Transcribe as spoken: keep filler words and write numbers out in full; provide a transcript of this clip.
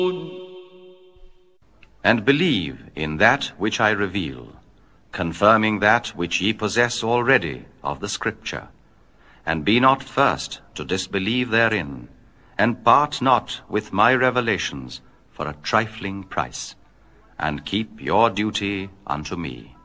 And believe in that which I reveal, confirming that which ye possess already of the Scripture. And be not first to disbelieve therein, and part not with my revelations for a trifling price, and keep your duty unto me.